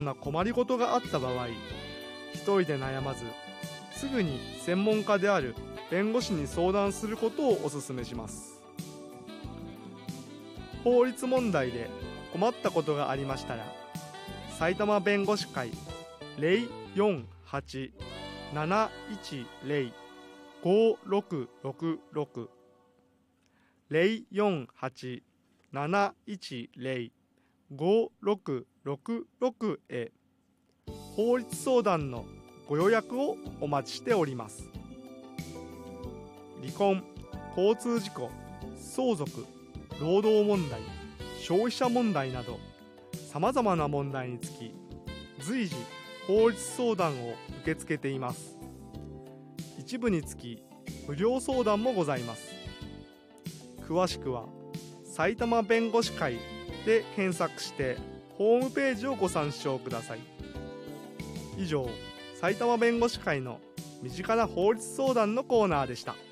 な困りごとがあった場合、一人で悩まず、すぐに専門家である弁護士に相談することをお勧めします。法律問題で困ったことがありましたら、埼玉弁護士会048-710-5666 048-710-5666へ法律相談のご予約をお待ちしております。離婚、交通事故、相続、労働問題、消費者問題などさまざまな問題につき随時法律相談を受け付けています。一部につき無料相談もございます。詳しくは埼玉弁護士会で検索してホームページをご参照ください。以上、埼玉弁護士会の身近な法律相談のコーナーでした。